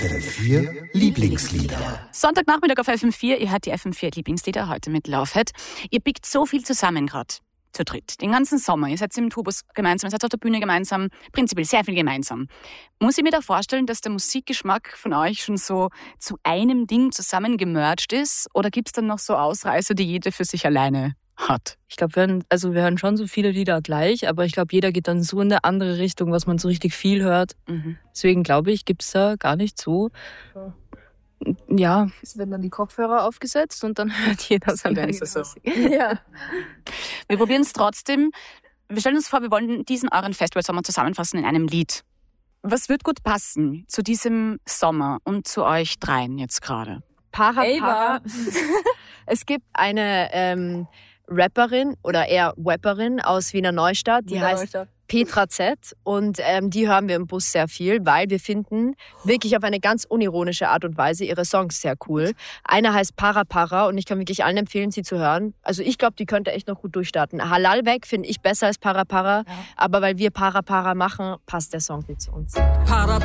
FM4 Lieblingslieder. Sonntagnachmittag auf FM4. Ihr hört die FM4 Lieblingslieder heute mit Lovehead. Ihr biegt so viel zusammen gerade. Zu dritt. Den ganzen Sommer. Ihr seid im Tubus gemeinsam, ihr seid auf der Bühne gemeinsam. Prinzipiell sehr viel gemeinsam. Muss ich mir da vorstellen, dass der Musikgeschmack von euch schon so zu einem Ding zusammengemerged ist? Oder gibt es dann noch so Ausreißer, die jede für sich alleine hat? Ich glaube, wir hören schon so viele Lieder gleich, aber ich glaube, jeder geht dann so in eine andere Richtung, was man so richtig viel hört. Deswegen glaube ich, gibt es da gar nicht so. Ja. Es werden dann die Kopfhörer aufgesetzt und dann hört jeder seine eigene Musik. Ja. Wir probieren es trotzdem. Wir stellen uns vor, wir wollen diesen euren Festivalsommer zusammenfassen in einem Lied. Was wird gut passen zu diesem Sommer und zu euch dreien jetzt gerade? Para. Es gibt eine Rapperin oder eher Wapperin aus Wiener Neustadt, die heißt Petra Z. Und die hören wir im Bus sehr viel, weil wir finden wirklich auf eine ganz unironische Art und Weise ihre Songs sehr cool. Einer heißt Para und ich kann wirklich allen empfehlen, sie zu hören. Also ich glaube, die könnte echt noch gut durchstarten. Halal weg finde ich besser als Para, aber weil wir Para machen, passt der Song nicht zu uns.